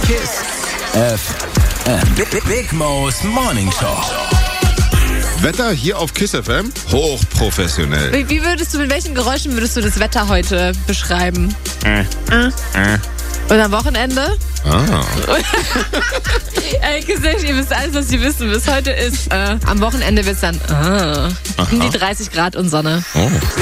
Kiss FM. Big Mo's Morning Show. Wetter hier auf Kiss FM, hochprofessionell. Mit welchen Geräuschen würdest du das Wetter heute beschreiben? Und am Wochenende? Ey, ihr wisst alles, was ihr wissen müsst. Heute ist, am Wochenende wird es dann um die 30 Grad und Sonne. Oh.